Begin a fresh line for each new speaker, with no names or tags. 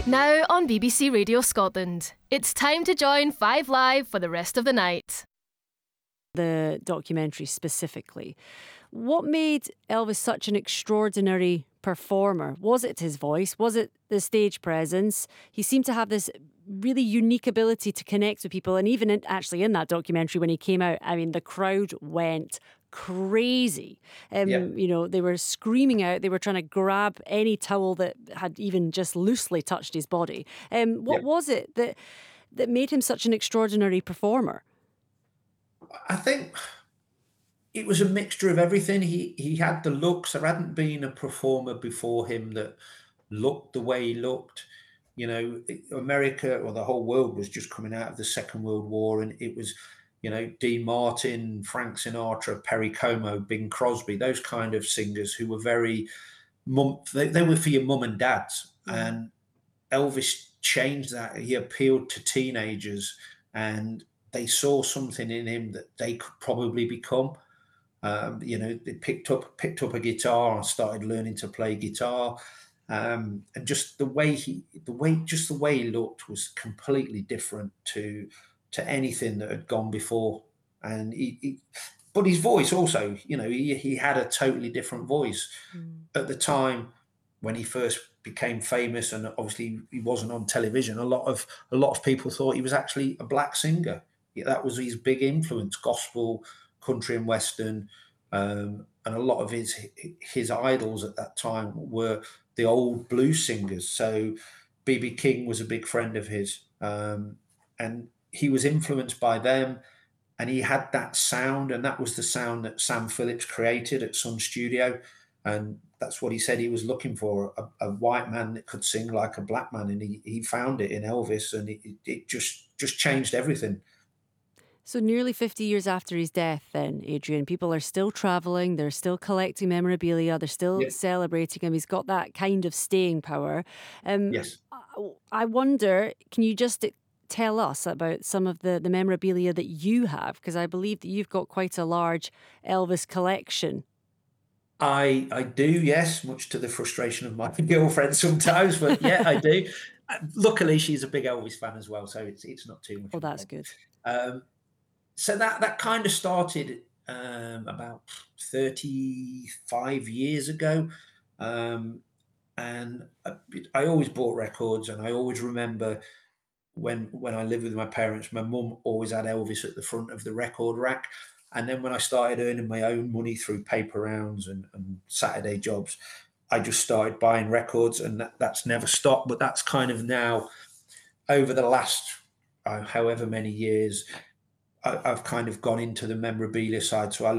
Now on BBC Radio Scotland, it's time to join Five Live for the rest of the night.
The documentary specifically. What made Elvis such an extraordinary performer? Was it his voice? Was it the stage presence? He seemed to have this really unique ability to connect with people. And even actually in that documentary, when he came out, I mean, the crowd went crazy. They were screaming out. They were trying to grab any towel that had even just loosely touched his body. What was it that made him such an extraordinary performer?
I think it was a mixture of everything. He had the looks. There hadn't been a performer before him that looked the way he looked. America or the whole world was just coming out of the Second World War, and it was, Dean Martin, Frank Sinatra, Perry Como, Bing Crosby, those kind of singers who were very mum. They were for your mum and dads, and Elvis changed that. He appealed to teenagers, and they saw something in him that they could probably become. They picked up a guitar and started learning to play guitar. And just the way he looked was completely different to anything that had gone before. And but his voice also, he had a totally different voice at the time when he first became famous. And obviously he wasn't on television. A lot of people thought he was actually a black singer. That was his big influence: gospel, country, and western. And a lot of his idols at that time were the old blues singers. So B.B. King was a big friend of his, and he was influenced by them. And he had that sound, and that was the sound that Sam Phillips created at Sun Studio. And that's what he said he was looking for: a white man that could sing like a black man. And he found it in Elvis, and it just changed everything.
So nearly 50 years after his death then, Adrian, people are still travelling, they're still collecting memorabilia, they're still celebrating him. He's got that kind of staying power.
Yes.
I wonder, can you just tell us about some of the memorabilia that you have? Because I believe that you've got quite a large Elvis collection.
I do, yes, much to the frustration of my girlfriend sometimes, but yeah, I do. Luckily, she's a big Elvis fan as well, so it's not too much.
Oh, that's good.
So that kind of started about 35 years ago. And I always bought records, and I always remember when I lived with my parents, my mum always had Elvis at the front of the record rack. And then when I started earning my own money through paper rounds and Saturday jobs, I just started buying records, and that's never stopped. But that's kind of now, over the last however many years, I've kind of gone into the memorabilia side. So I